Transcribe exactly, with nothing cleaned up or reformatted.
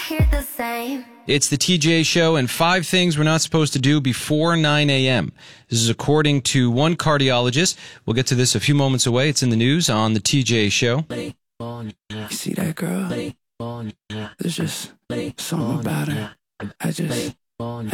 hear the same. It's the T J Show and five things we're not supposed to do before nine a.m. This is according to one cardiologist. We'll get to this a few moments away. It's in the news on the T J Show. You see that girl? There's just something about her. I just, I